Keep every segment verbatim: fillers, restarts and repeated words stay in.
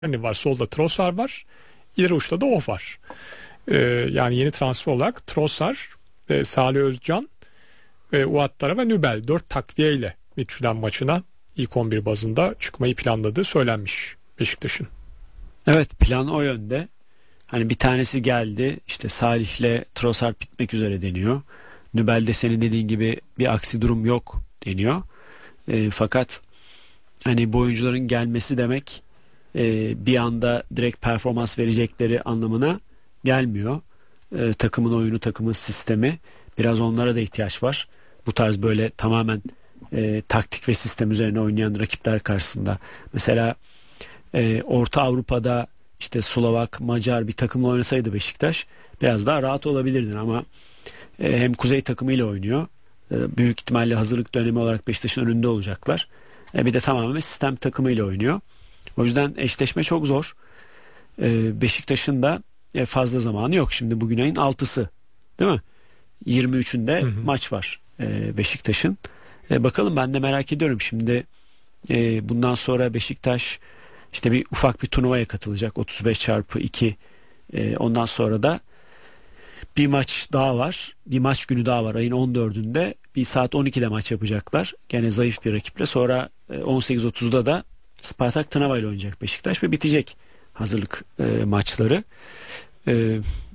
var. Solda Trossard var. İleri uçta da o var. Ee, yani yeni transfer olarak Trossard, e, Salih Özcan, e, Ouattara ve Nübel dört takviyeyle Midtjylland maçına ilk on bir bazında çıkmayı planladığı söylenmiş Beşiktaş'ın. Evet, plan o yönde. Hani bir tanesi geldi, işte Salih'le Trossard bitmek üzere deniyor. Nübel'de senin dediğin gibi bir aksi durum yok deniyor. E, fakat hani bu oyuncuların gelmesi demek e, bir anda direkt performans verecekleri anlamına gelmiyor. E, takımın oyunu, takımın sistemi, biraz onlara da ihtiyaç var. Bu tarz böyle tamamen e, taktik ve sistem üzerine oynayan rakipler karşısında. Mesela e, Orta Avrupa'da işte Slovak, Macar bir takımla oynasaydı Beşiktaş biraz daha rahat olabilirdin ama e, hem kuzey takımıyla oynuyor. E, büyük ihtimalle hazırlık dönemi olarak Beşiktaş'ın önünde olacaklar. E, bir de tamamen sistem takımıyla oynuyor. O yüzden eşleşme çok zor. E, Beşiktaş'ın da e, fazla zamanı yok. Şimdi bugün ayın altısı, değil mi? yirmi üçünde hı hı. maç var e, Beşiktaş'ın. E, bakalım, ben de merak ediyorum. Şimdi e, bundan sonra Beşiktaş işte bir ufak bir turnuvaya katılacak. otuz beş çarpı iki. E, ondan sonra da bir maç daha var. Bir maç günü daha var. Ayın on dördünde bir saat on ikide maç yapacaklar. Gene zayıf bir rakiple. Sonra on sekiz otuzda da Spartak Trnava ile oynayacak Beşiktaş ve bitecek hazırlık e, maçları. E,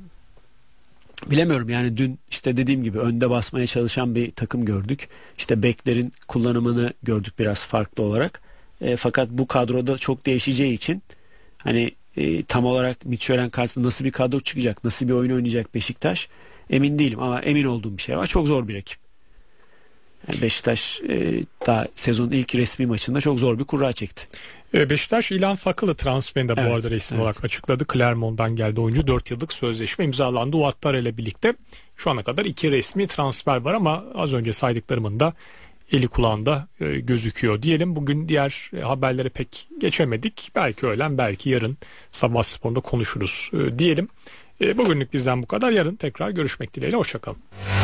bilemiyorum yani, dün işte dediğim gibi önde basmaya çalışan bir takım gördük. İşte beklerin kullanımını gördük biraz farklı olarak. E, fakat bu kadroda çok değişeceği için hani e, tam olarak Midtjylland karşısında nasıl bir kadro çıkacak, nasıl bir oyun oynayacak Beşiktaş emin değilim ama emin olduğum bir şey var. Çok zor bir rakip. Yani Beşiktaş e, daha sezonun ilk resmi maçında çok zor bir kura çekti. Beşiktaş İlhan Fakılı transferini de evet, bu arada resmi evet. olarak açıkladı. Clermont'dan geldi oyuncu. dört yıllık sözleşme imzalandı. Ouattara ile birlikte şu ana kadar iki resmi transfer var ama az önce saydıklarımın da eli kulağında e, gözüküyor diyelim. Bugün diğer e, haberlere pek geçemedik. Belki öğlen, belki yarın Sabah Spor'da konuşuruz e, diyelim. E, bugünlük bizden bu kadar. Yarın tekrar görüşmek dileğiyle. Hoşçakalın.